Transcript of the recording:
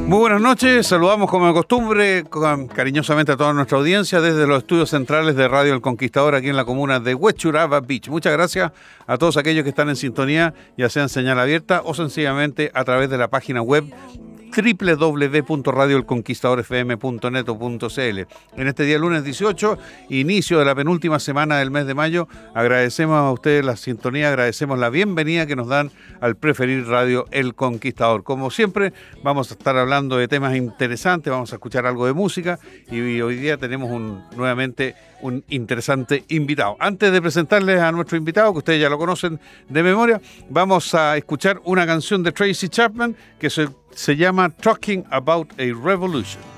Muy buenas noches, saludamos como de costumbre cariñosamente a toda nuestra audiencia desde los estudios centrales de Radio El Conquistador aquí en la comuna de Huechuraba Beach. Muchas gracias a todos aquellos que están en sintonía, ya sea en señal abierta o sencillamente a través de la página web www.radioelconquistadorfm.net o .cl. En este día lunes 18, inicio de la penúltima semana del mes de mayo, agradecemos a ustedes la sintonía, agradecemos la bienvenida que nos dan al preferir Radio El Conquistador. Como siempre, vamos a estar hablando de temas interesantes, vamos a escuchar algo de música y hoy día tenemos nuevamente un interesante invitado. Antes de presentarles a nuestro invitado, que ustedes ya lo conocen de memoria, vamos a escuchar una canción de Tracy Chapman que se llama Talking About a Revolution.